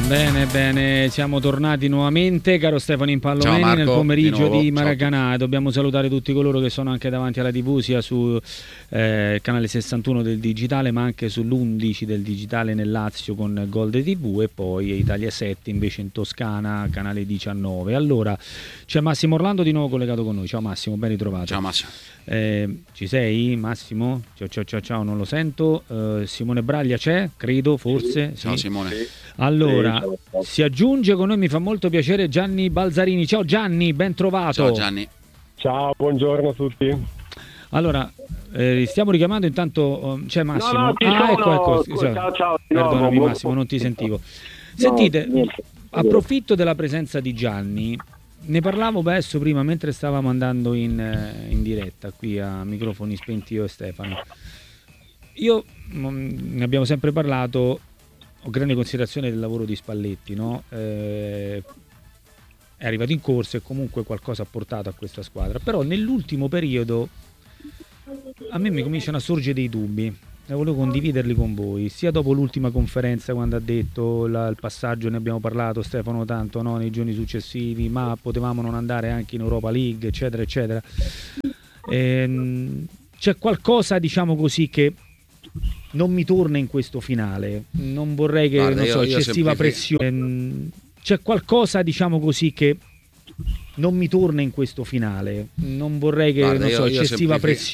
Bene, bene, siamo tornati nuovamente, caro Stefano Impalloneni, Marco, nel pomeriggio di di nuovo. Maracanã. Dobbiamo salutare tutti coloro che sono anche davanti alla TV, sia su canale 61 del digitale, ma anche sull'11 del digitale nel Lazio con Gold TV, e poi Italia 7 invece in Toscana, canale 19. Allora, c'è Massimo Orlando di nuovo collegato con noi. Ciao Massimo, ben ritrovato. Ciao Massimo. Ci sei Massimo? Ciao, non lo sento. Simone Braglia c'è? Credo, forse. Ciao sì. Simone. Allora, si aggiunge con noi, mi fa molto piacere, Gianni Balzarini. Ciao Gianni, ben trovato. Ciao Gianni. Ciao, buongiorno a tutti. Allora, stiamo richiamando intanto, c'è Massimo. Ti sono. Ecco. Ciao. Perdonami Massimo, non ti sentivo. Sentite, approfitto della presenza di Gianni. Ne parlavo adesso prima mentre stavamo andando in diretta qui a microfoni spenti io e Stefano. Ne abbiamo sempre parlato, ho grande considerazione del lavoro di Spalletti, no? È arrivato in corsa e comunque qualcosa ha portato a questa squadra, però nell'ultimo periodo a me mi cominciano a sorgere dei dubbi e volevo condividerli con voi, sia dopo l'ultima conferenza quando ha detto il passaggio, ne abbiamo parlato Stefano tanto, no? Nei giorni successivi, ma potevamo non andare anche in Europa League, eccetera eccetera. C'è qualcosa, diciamo così, che non mi torna in questo finale, non vorrei che eccessiva pressione. C'è qualcosa, diciamo così, che non mi torna in questo finale, non vorrei che eccessiva pressione.